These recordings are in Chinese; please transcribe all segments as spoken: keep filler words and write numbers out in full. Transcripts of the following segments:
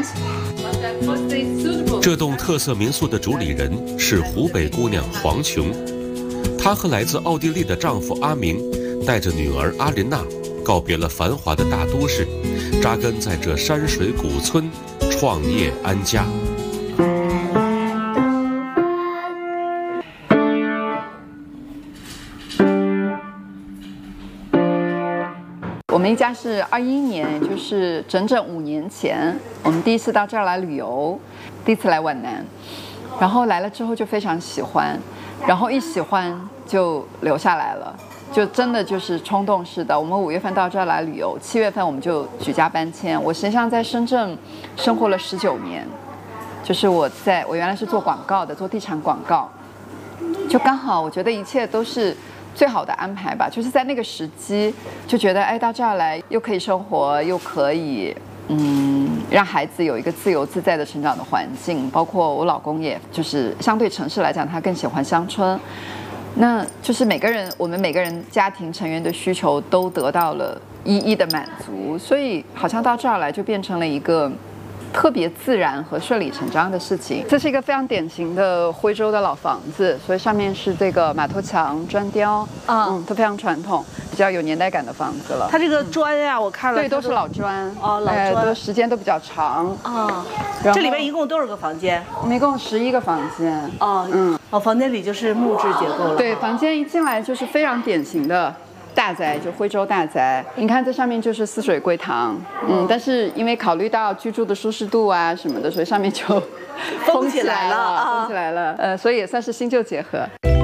这栋特色民宿的主理人是湖北姑娘黄琼，她和来自奥地利的丈夫阿明，带着女儿阿琳娜，告别了繁华的大都市，扎根在这山水古村，创业安家。 我们一家是二一年，就是整整五年前，我们第一次到这儿来旅游，第一次来皖南，然后来了之后就非常喜欢，然后一喜欢就留下来了，就真的就是冲动式的。我们五月份到这儿来旅游，七月份我们就举家搬迁。我实际上在深圳生活了十九年，就是我在我原来是做广告的，做地产广告，就刚好我觉得一切都是最好的安排吧，就是在那个时机就觉得，哎，到这儿来又可以生活，又可以嗯让孩子有一个自由自在的成长的环境，包括我老公也就是相对城市来讲，他更喜欢乡村，那就是每个人我们每个人家庭成员的需求都得到了一一的满足，所以好像到这儿来就变成了一个特别自然和顺理成章的事情。这是一个非常典型的徽州的老房子，所以上面是这个马头墙砖雕， 啊嗯，都非常传统，比较有年代感的房子了。 它这个砖呀、我看了， 对，都是老砖， 哦，老哎， 砖， 都时间都比较长啊。 然后这里面一共多少个房间？ 我们一共十一个房间。 哦，嗯，哦，房间里就是木质结构了。 对，房间一进来就是非常典型的大宅，就徽州大宅。你看这上面就是四水归堂，嗯，但是因为考虑到居住的舒适度啊什么的，所以上面就封起来了啊， 封起来了。呃，所以也算是新旧结合。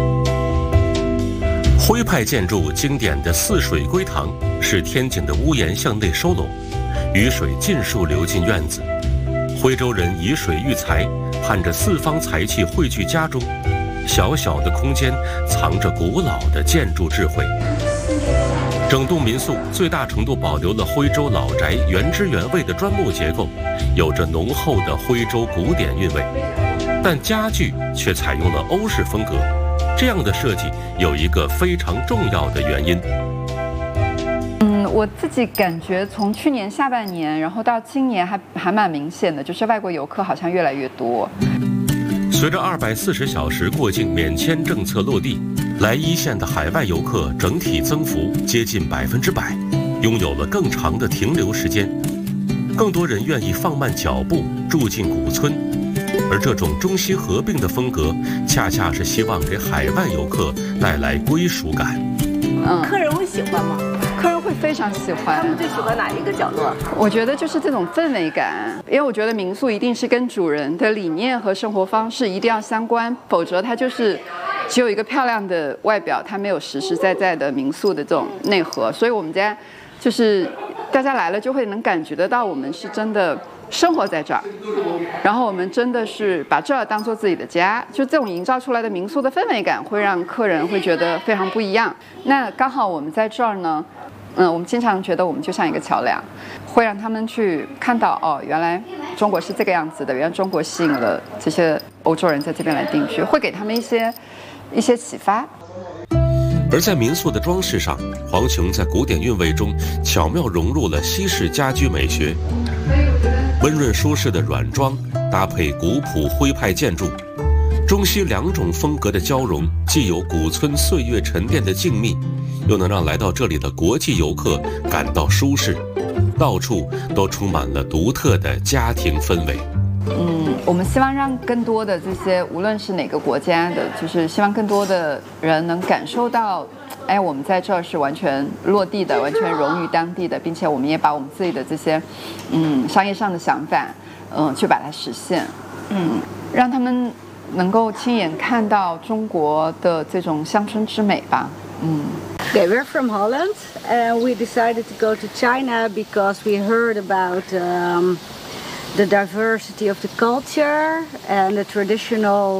徽派建筑经典的四水归堂是天井的屋檐向内收拢，雨水尽数流进院子。徽州人以水育财，盼着四方财气汇聚家中。小小的空间藏着古老的建筑智慧。整栋民宿最大程度保留了徽州老宅原汁原味的砖木结构，有着浓厚的徽州古典韵味，但家具却采用了欧式风格。这样的设计有一个非常重要的原因。 嗯，我自己感觉从去年下半年，然后到今年还还蛮明显的，就是外国游客好像越来越多。 随着二百四十小时过境免签政策落地，来一线的海外游客整体增幅接近百分之百，拥有了更长的停留时间。更多人愿意放慢脚步住进古村，而这种中西合并的风格，恰恰是希望给海外游客带来归属感。 嗯， 客人会喜欢吗？ 客人会非常喜欢。 他们最喜欢哪一个角落？ 我觉得就是这种氛围感，因为我觉得民宿一定是跟主人的理念和生活方式一定要相关，否则它就是只有一个漂亮的外表，它没有实实在在的民宿的这种内核。所以我们家就是大家来了就会能感觉得到，我们是真的生活在这儿，然后我们真的是把这儿当做自己的家，就这种营造出来的民宿的氛围感会让客人会觉得非常不一样。那刚好我们在这儿呢，嗯，我们经常觉得我们就像一个桥梁，会让他们去看到哦，原来中国是这个样子的，原来中国吸引了这些欧洲人在这边来定居，会给他们一些一些启发。 而在民宿的装饰上，黄琼在古典韵味中巧妙融入了西式家居美学，温润舒适的软装搭配古朴徽派建筑，中西两种风格的交融，既有古村岁月沉淀的静谧，又能让来到这里的国际游客感到舒适，到处都充满了独特的家庭氛围。 嗯，我们希望让更多的这些，无论是哪个国家的，就是希望更多的人能感受到，哎，我们在这儿是完全落地的，完全融于当地的，并且我们也把我们自己的这些，嗯，商业上的想法，嗯，去把它实现，嗯，让他们能够亲眼看到中国的这种乡村之美吧，嗯。 Okay, we're from Holland, and we decided to go to China because we heard about um, the diversity of the culture and the traditional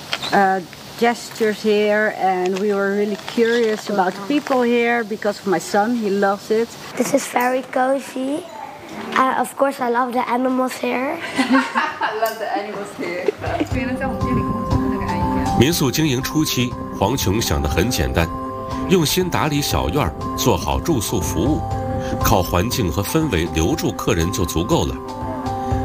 uh, gestures here, and we were really curious about the people here because of my son, he loves it. This is very cozy. Uh, of course, I love the animals here. I love the animals here. 原来在我们这里工作的那个阿姨。 民宿经营初期，黄琼想得很简单，用心打理小院，做好住宿服务，靠环境和氛围留住客人就足够了。